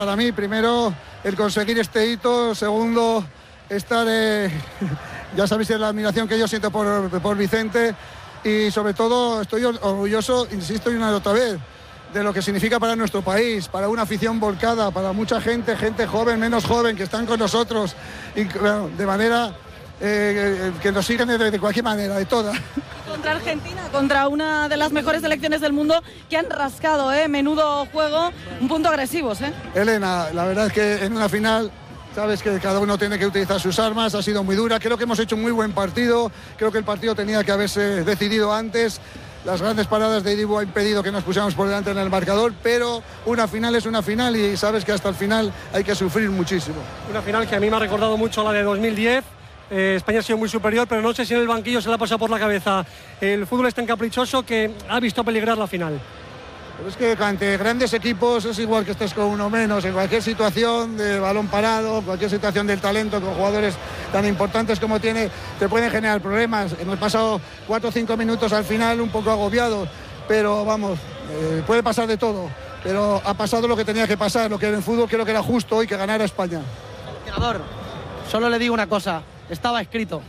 Para mí, primero, el conseguir este hito. Segundo, estar, ya sabéis la admiración que yo siento por Vicente. Y sobre todo, estoy orgulloso, insisto una y otra vez, de lo que significa para nuestro país, para una afición volcada, para mucha gente joven, menos joven, que están con nosotros, y, bueno, de manera que nos siguen de cualquier manera, de todas. Contra Argentina, contra una de las mejores selecciones del mundo que han rascado, menudo juego, un punto agresivos. Elena, la verdad es que en una final, sabes que cada uno tiene que utilizar sus armas, ha sido muy dura, creo que hemos hecho un muy buen partido, creo que el partido tenía que haberse decidido antes. Las grandes paradas de Dibu ha impedido que nos pusiéramos por delante en el marcador, pero una final es una final y sabes que hasta el final hay que sufrir muchísimo. Una final que a mí me ha recordado mucho la de 2010. España ha sido muy superior, pero no sé si en el banquillo se le ha pasado por la cabeza el fútbol es tan caprichoso que ha visto peligrar la final. Pero es que ante grandes equipos es igual que estés con uno menos, en cualquier situación de balón parado, cualquier situación del talento, con jugadores tan importantes como tiene, te pueden generar problemas. Hemos pasado 4 o 5 minutos al final un poco agobiados, pero vamos, puede pasar de todo. Pero ha pasado lo que tenía que pasar, lo que en el fútbol creo que era justo hoy, que ganara España. Entrenador, solo le digo una cosa, estaba escrito.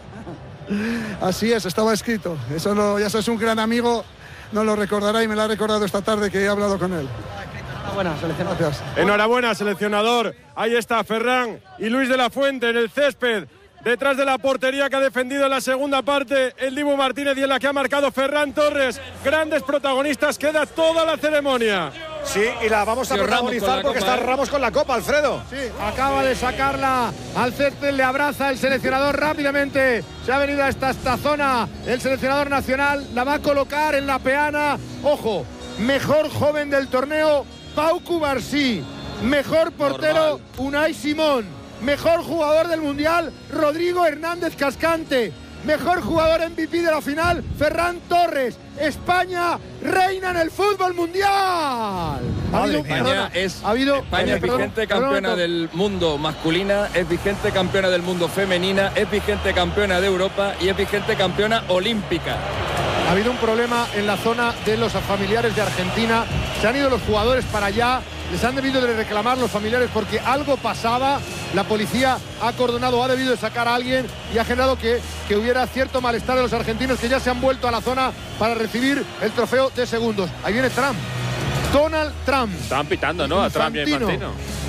Así es, estaba escrito. Eso ya es un gran amigo. No lo recordará y me lo ha recordado esta tarde que he hablado con él. Enhorabuena, seleccionador. Gracias. Enhorabuena, seleccionador. Ahí está Ferran y Luis de la Fuente en el césped, detrás de la portería que ha defendido en la segunda parte el Dibu Martínez y en la que ha marcado Ferran Torres. Grandes protagonistas, queda toda la ceremonia. Sí, y la vamos a protagonizar porque está Ramos con la copa, Alfredo. Sí, acaba de sacarla al césped, le abraza el seleccionador rápidamente. Se ha venido a esta zona el seleccionador nacional, la va a colocar en la peana. Ojo, mejor joven del torneo, Pau Cubarsí. Mejor portero, Unai Simón. Mejor jugador del Mundial, Rodrigo Hernández Cascante. Mejor jugador MVP de la final, Ferran Torres. España reina en el fútbol mundial. España es vigente campeona del mundo masculina, es vigente campeona del mundo femenina, es vigente campeona de Europa y es vigente campeona olímpica. Ha habido un problema en la zona de los familiares de Argentina. Se han ido los jugadores para allá. Les han debido de reclamar los familiares porque algo pasaba. La policía ha acordonado, ha debido de sacar a alguien y ha generado que hubiera cierto malestar de los argentinos que ya se han vuelto a la zona para recibir el trofeo de segundos. Ahí viene Trump. Donald Trump. Estaban pitando, ¿no? A Trump y a Infantino.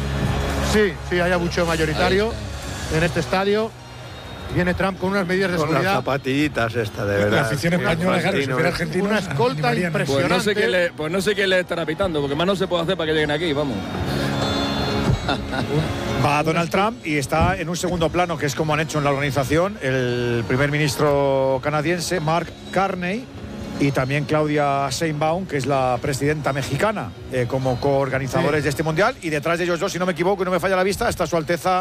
Sí, hay abucheo mayoritario en este estadio. Viene Trump con unas medidas de seguridad. Con las zapatillitas esta, de verdad. La afición española, claro, si fuera argentino, una escolta impresionante. Pues no sé qué le estará pitando, porque más no se puede hacer para que lleguen aquí, vamos. Va Donald Trump y está en un segundo plano, que es como han hecho en la organización, el primer ministro canadiense, Mark Carney, y también Claudia Sheinbaum, que es la presidenta mexicana, como coorganizadores de este mundial. Y detrás de ellos dos, si no me equivoco y no me falla la vista, está su Alteza,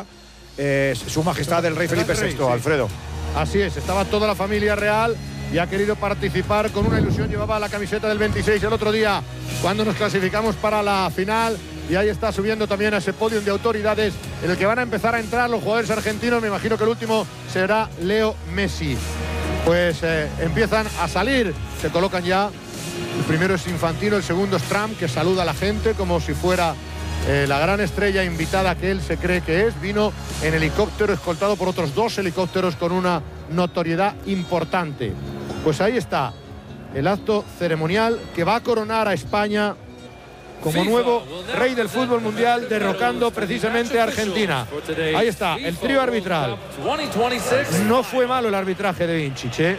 su Majestad el Rey Felipe VI, Alfredo. Así es, estaba toda la familia real y ha querido participar con una ilusión. Llevaba la camiseta del 26 el otro día cuando nos clasificamos para la final. Y ahí está subiendo también a ese podio de autoridades en el que van a empezar a entrar los jugadores argentinos. Me imagino que el último será Leo Messi. Pues empiezan a salir, se colocan ya. El primero es Infantino, el segundo es Trump, que saluda a la gente como si fuera la gran estrella invitada que él se cree que es. Vino en helicóptero escoltado por otros 2 helicópteros con una notoriedad importante. Pues ahí está el acto ceremonial que va a coronar a España como nuevo rey del fútbol mundial, derrocando precisamente a Argentina. Ahí está, el trío arbitral. No fue malo el arbitraje de Vincic, ¿eh?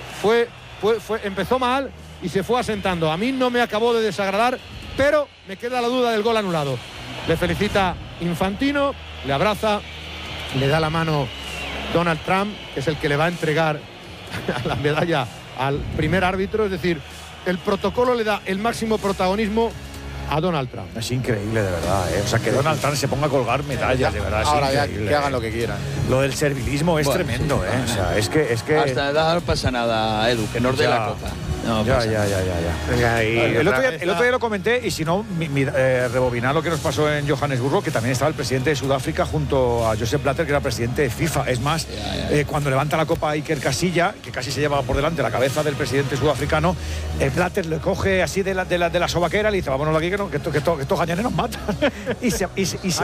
Empezó mal y se fue asentando. A mí no me acabó de desagradar, pero me queda la duda del gol anulado. Le felicita Infantino, le abraza, le da la mano Donald Trump, que es el que le va a entregar la medalla al primer árbitro. Es decir, el protocolo le da el máximo protagonismo a Donald Trump. Es increíble, de verdad, O sea, que Donald Trump se ponga a colgar medallas, de verdad. Ahora ya que hagan lo que quieran. Lo del servilismo es tremendo, O sea, es que... Hasta no pasa nada, Edu, que nos dé la copa. No, ya. Venga, el otro día lo comenté, y si no, rebobinar lo que nos pasó en Johannesburgo, que también estaba el presidente de Sudáfrica junto a Josep Blatter, que era presidente de FIFA. Es más, cuando levanta la copa Iker Casillas, que casi se lleva por delante la cabeza del presidente sudafricano, Blatter le coge así de la sobaquera y le dice: vámonos de aquí, que estos gañanes nos matan. y se